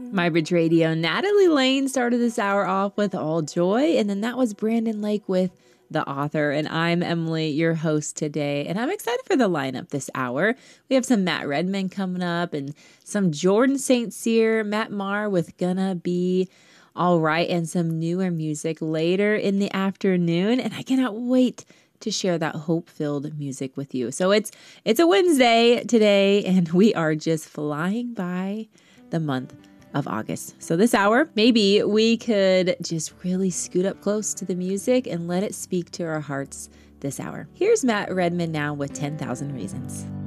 My Bridge Radio. Natalie Lane started this hour off with All Joy, and then that was Brandon Lake with The Author. And I'm Emily, your host today, and I'm excited for the lineup this hour. We have some Matt Redman coming up and some Jordan St. Cyr, Matt Maher with Gonna Be All Right, and some newer music later in the afternoon. And I cannot wait to share that hope-filled music with you. So it's a Wednesday today, and we are just flying by the month of August. So this hour, maybe we could just really scoot up close to the music and let it speak to our hearts this hour. Here's Matt Redman now with 10,000 Reasons.